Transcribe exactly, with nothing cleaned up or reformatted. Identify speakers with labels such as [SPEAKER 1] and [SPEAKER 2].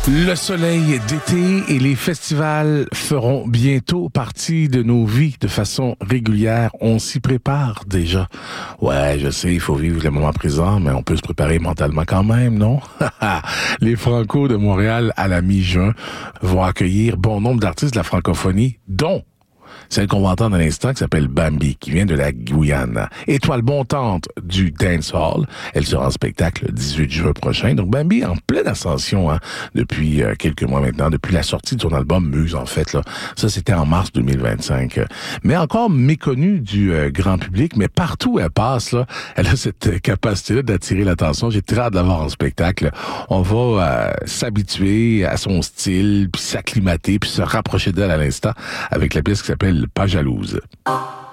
[SPEAKER 1] Le soleil d'été et les festivals feront bientôt partie de nos vies de façon régulière. On s'y prépare déjà. Ouais, je sais, il faut vivre le moment présent, mais on peut se préparer mentalement quand même, non? Les Franco de Montréal à la mi-juin vont accueillir bon nombre d'artistes de la francophonie, dont celle qu'on va entendre à l'instant, qui s'appelle Bambi, qui vient de la Guyane. Étoile montante du dancehall. Elle sera en spectacle le dix-huit juin prochain. Donc Bambi en pleine ascension hein, depuis euh, quelques mois maintenant, depuis la sortie de son album Muse, en fait. Là. Ça, c'était en mars deux mille vingt-cinq. Mais encore méconnue du euh, grand public, mais partout où elle passe, là, elle a cette capacité-là d'attirer l'attention. J'ai très hâte de la voir en spectacle. On va euh, s'habituer à son style, puis s'acclimater, puis se rapprocher d'elle à l'instant avec la pièce qui s'appelle Pas jalouse.